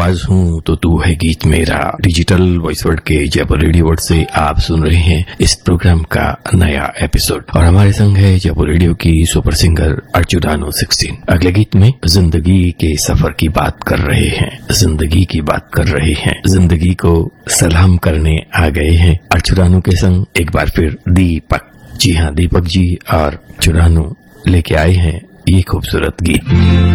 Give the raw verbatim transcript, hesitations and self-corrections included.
आवाज हूँ तो तू है गीत मेरा। डिजिटल वॉइस वर्ड के जयपुर रेडियो वर्ड से आप सुन रहे हैं इस प्रोग्राम का नया एपिसोड और हमारे संग है जयपुर रेडियो की सुपर सिंगर अर्चुरानो सिक्सटीन। अगले गीत में जिंदगी के सफर की बात कर रहे हैं, जिंदगी की बात कर रहे हैं, जिंदगी को सलाम करने आ गए हैं अर्चुरानो के संग एक बार फिर दीपक। जी हाँ, दीपक जी और अर्चुरानो लेके आए हैं ये खूबसूरत गीत।